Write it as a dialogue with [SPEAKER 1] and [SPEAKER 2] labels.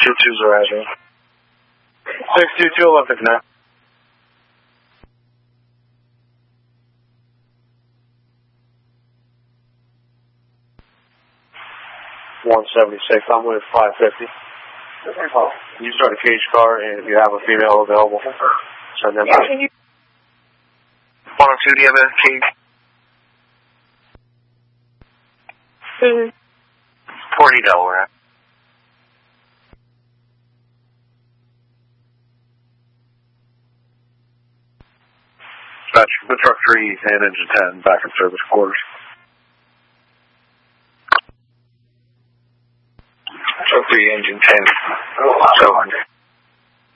[SPEAKER 1] 622's arriving. 622 Olympic now. $176. I'm with 550. You start a cage car, and if you have a female available, send them back. 102, do you have a cage? 40 Delaware. Dispatch, the truck 3 and engine 10 back in service quarters. Truck 3, engine 10, 700.